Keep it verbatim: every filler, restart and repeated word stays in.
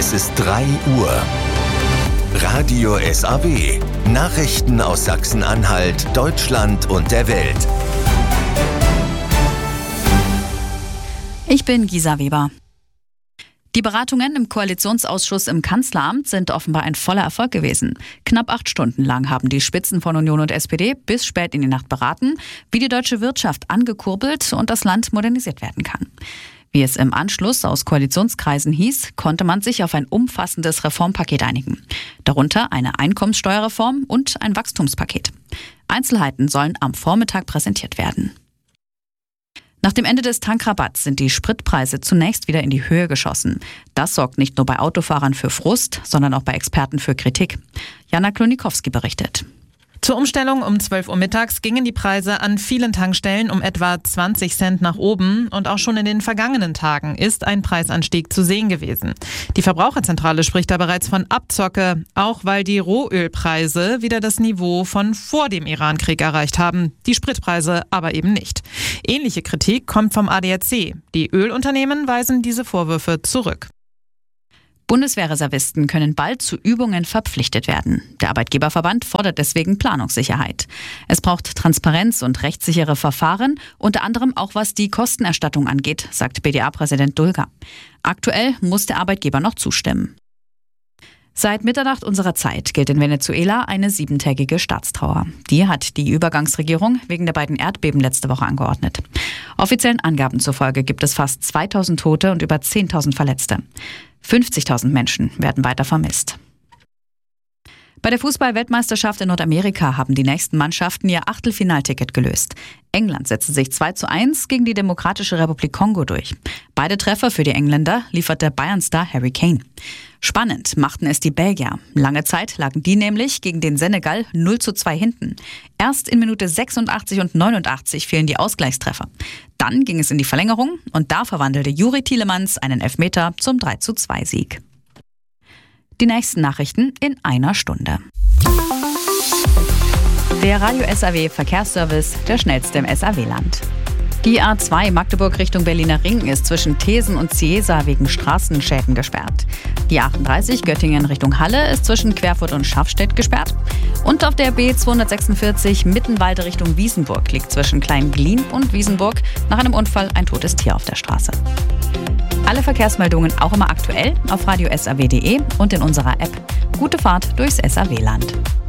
Es ist drei Uhr. Radio S A W. Nachrichten aus Sachsen-Anhalt, Deutschland und der Welt. Ich bin Gisa Weber. Die Beratungen im Koalitionsausschuss im Kanzleramt sind offenbar ein voller Erfolg gewesen. Knapp acht Stunden lang haben die Spitzen von Union und S P D bis spät in die Nacht beraten, wie die deutsche Wirtschaft angekurbelt und das Land modernisiert werden kann. Wie es im Anschluss aus Koalitionskreisen hieß, konnte man sich auf ein umfassendes Reformpaket einigen. Darunter eine Einkommenssteuerreform und ein Wachstumspaket. Einzelheiten sollen am Vormittag präsentiert werden. Nach dem Ende des Tankrabatts sind die Spritpreise zunächst wieder in die Höhe geschossen. Das sorgt nicht nur bei Autofahrern für Frust, sondern auch bei Experten für Kritik. Jana Klonikowski berichtet. Zur Umstellung um zwölf Uhr mittags gingen die Preise an vielen Tankstellen um etwa zwanzig Cent nach oben und auch schon in den vergangenen Tagen ist ein Preisanstieg zu sehen gewesen. Die Verbraucherzentrale spricht da bereits von Abzocke, auch weil die Rohölpreise wieder das Niveau von vor dem Irankrieg erreicht haben, die Spritpreise aber eben nicht. Ähnliche Kritik kommt vom A D A C. Die Ölunternehmen weisen diese Vorwürfe zurück. Bundeswehrreservisten können bald zu Übungen verpflichtet werden. Der Arbeitgeberverband fordert deswegen Planungssicherheit. Es braucht Transparenz und rechtssichere Verfahren, unter anderem auch was die Kostenerstattung angeht, sagt B D A-Präsident Dulger. Aktuell muss der Arbeitgeber noch zustimmen. Seit Mitternacht unserer Zeit gilt in Venezuela eine siebentägige Staatstrauer. Die hat die Übergangsregierung wegen der beiden Erdbeben letzte Woche angeordnet. Offiziellen Angaben zufolge gibt es fast zweitausend Tote und über zehntausend Verletzte. fünfzigtausend Menschen werden weiter vermisst. Bei der Fußball-Weltmeisterschaft in Nordamerika haben die nächsten Mannschaften ihr Achtelfinalticket gelöst. England setzte sich zwei zu eins gegen die Demokratische Republik Kongo durch. Beide Treffer für die Engländer lieferte Bayern-Star Harry Kane. Spannend machten es die Belgier. Lange Zeit lagen die nämlich gegen den Senegal null zu zwei hinten. Erst in Minute sechsundachtzig und neunundachtzig fielen die Ausgleichstreffer. Dann ging es in die Verlängerung und da verwandelte Juri Tielemans einen Elfmeter zum drei zu zwei Sieg. Die nächsten Nachrichten in einer Stunde. Der Radio S A W Verkehrsservice, der schnellste im S A W-Land. Die A zwei Magdeburg Richtung Berliner Ring ist zwischen Thesen und Ciesa wegen Straßenschäden gesperrt. Die achtunddreißig Göttingen Richtung Halle ist zwischen Querfurt und Schafstedt gesperrt. Und auf der B zweihundertsechsundvierzig Mittenwalde Richtung Wiesenburg liegt zwischen Kleinglien und Wiesenburg nach einem Unfall ein totes Tier auf der Straße. Alle Verkehrsmeldungen auch immer aktuell auf radio s a w punkt d e und in unserer App. Gute Fahrt durchs S A W-Land.